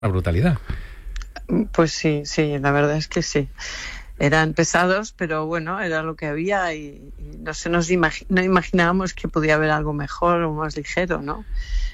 Una brutalidad. Pues sí, la verdad es que sí. Eran pesados, pero bueno, era lo que había y no no imaginábamos que podía haber algo mejor o más ligero, ¿no?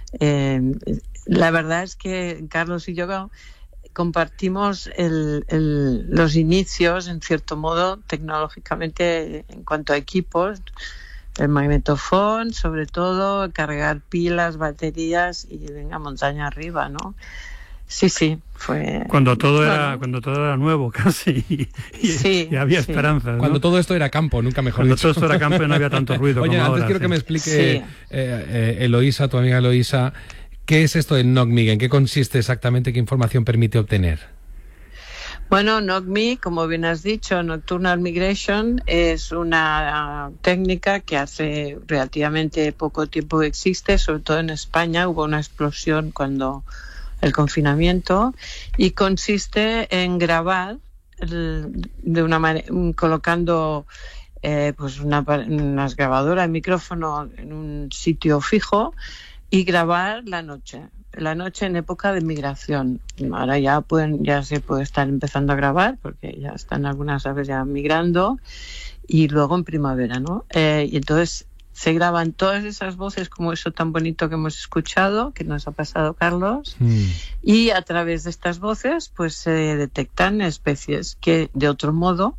La verdad es que Carlos y yo compartimos los inicios, en cierto modo, tecnológicamente en cuanto a equipos, el magnetofón, sobre todo, cargar pilas, baterías y venga montaña arriba, ¿no? Sí, fue... Cuando todo era nuevo casi y había esperanza, ¿no? Cuando todo esto era campo, nunca mejor dicho. Cuando todo esto era campo y no había tanto ruido. Oye, como antes ahora, quiero que me explique, Eloísa, tu amiga Eloísa, ¿qué es esto de NOCMIG? ¿En qué consiste exactamente? ¿Qué información permite obtener? Bueno, NOCMIG, como bien has dicho, Nocturnal Migration, es una técnica que hace relativamente poco tiempo que existe, sobre todo en España. Hubo una explosión cuando el confinamiento y consiste en grabar de una manera, colocando pues unas grabadoras, el micrófono en un sitio fijo y grabar la noche en época de migración. Ahora ya se puede estar empezando a grabar porque ya están algunas aves ya migrando y luego en primavera, ¿no? Y entonces se graban todas esas voces, como eso tan bonito que hemos escuchado, que nos ha pasado Carlos, y a través de estas voces pues se detectan especies que de otro modo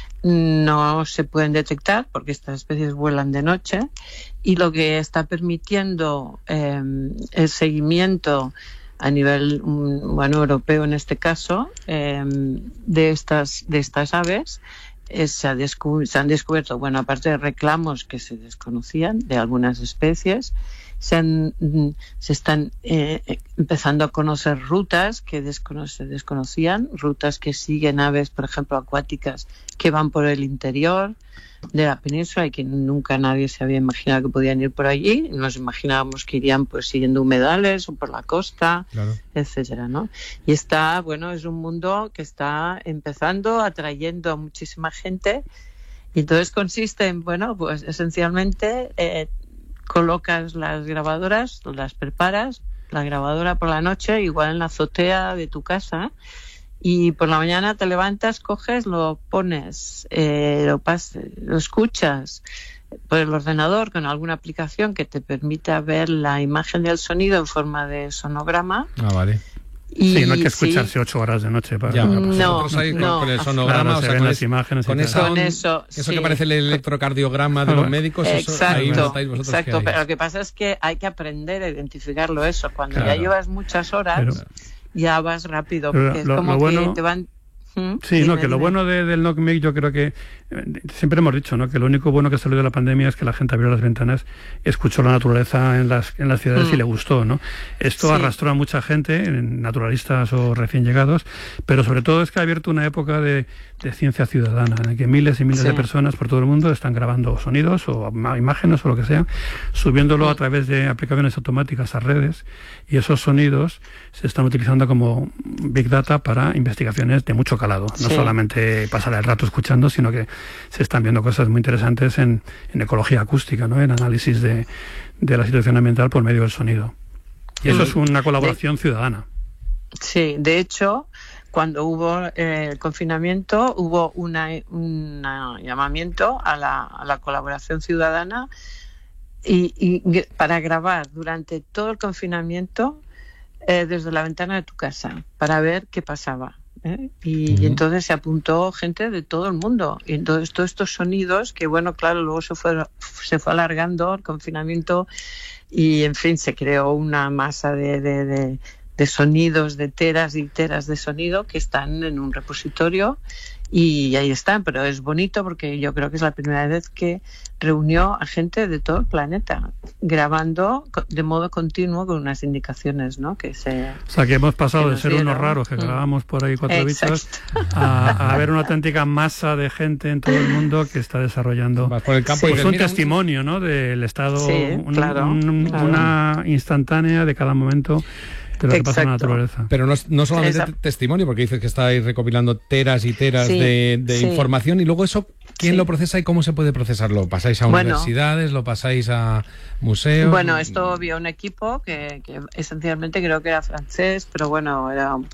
no se pueden detectar porque estas especies vuelan de noche, y lo que está permitiendo el seguimiento a nivel europeo en este caso de estas aves. Se han descubierto, bueno, aparte de reclamos que se desconocían de algunas especies, se están empezando a conocer rutas que se desconocían, rutas que siguen aves, por ejemplo, acuáticas que van por el interior de la península y que nunca nadie se había imaginado que podían ir por allí. Nos imaginábamos que irían pues siguiendo humedales o por la costa, claro, etcétera, ¿no? Y es un mundo que está empezando, atrayendo a muchísima gente, y entonces consiste en, pues esencialmente colocas las grabadoras, las preparas, la grabadora por la noche, igual en la azotea de tu casa, y por la mañana te levantas, coges, lo pones, lo escuchas por el ordenador con alguna aplicación que te permita ver la imagen del sonido en forma de sonograma. Ah, vale. Sí, no hay que escucharse 8 horas de noche para... No. Con el sonograma, claro, con las imágenes, con eso que parece el electrocardiograma de los médicos. Exacto, ahí notáis vosotros. Exacto, pero lo que pasa es que hay que aprender a identificarlo eso. Cuando ya llevas muchas horas, ya vas rápido, porque es como que te van... Sí, que lo bueno del NOCMIG, yo creo que siempre hemos dicho, ¿no?, que lo único bueno que salió de la pandemia es que la gente abrió las ventanas, escuchó la naturaleza en las ciudades y le gustó, ¿no? Esto arrastró a mucha gente, naturalistas o recién llegados, pero sobre todo es que ha abierto una época de ciencia ciudadana, en la que miles y miles de personas por todo el mundo están grabando sonidos o imágenes o lo que sea, subiéndolo a través de aplicaciones automáticas a redes, y esos sonidos se están utilizando como Big Data para investigaciones de mucho calado, no solamente pasar el rato escuchando, sino que se están viendo cosas muy interesantes en ecología acústica, ¿no?, en análisis de la situación ambiental por medio del sonido. Y eso es una colaboración ciudadana. Sí, de hecho, cuando hubo el confinamiento, hubo un llamamiento a la colaboración ciudadana y para grabar durante todo el confinamiento desde la ventana de tu casa, para ver qué pasaba. Y entonces se apuntó gente de todo el mundo, y entonces todos estos sonidos que luego se fue alargando el confinamiento y en fin se creó una masa de sonidos, de teras y teras de sonido que están en un repositorio y ahí están, pero es bonito porque yo creo que es la primera vez que reunió a gente de todo el planeta grabando de modo continuo con unas indicaciones, ¿no? O sea, que hemos pasado de ser unos raros que grabábamos por ahí 4 bichos a ver una auténtica masa de gente en todo el mundo que está desarrollando por el campo un testimonio, ¿no?, del estado, una instantánea de cada momento de lo que pasa en la naturaleza. Pero no solamente testimonio, porque dices que estáis recopilando teras y teras de información, y luego eso, ¿quién lo procesa y cómo se puede procesarlo? ¿Pasáis a universidades? ¿Lo pasáis a museos? Bueno, esto había un equipo que esencialmente creo que era francés, pero bueno, era